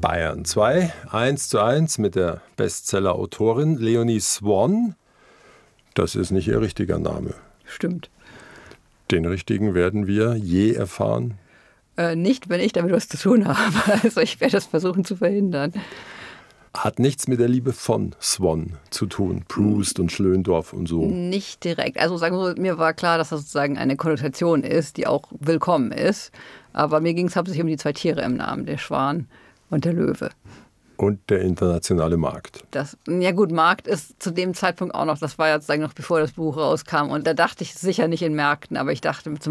Bayern 2, 1:1 mit der Bestseller-Autorin Leonie Swann. Das ist nicht ihr richtiger Name. Stimmt. Den richtigen werden wir je erfahren? Nicht, wenn ich damit was zu tun habe. Also ich werde das versuchen zu verhindern. Hat nichts mit der Liebe von Swann zu tun, Proust und Schlöndorff und so. Nicht direkt. Also sagen wir so, mir war klar, dass das sozusagen eine Konnotation ist, die auch willkommen ist. Aber mir ging es hauptsächlich um die 2 Tiere im Namen, der Schwan und der Löwe. Und der internationale Markt. Ja gut, Markt ist zu dem Zeitpunkt auch noch, das war ja sozusagen noch bevor das Buch rauskam. Und da dachte ich sicher nicht in Märkten, aber ich dachte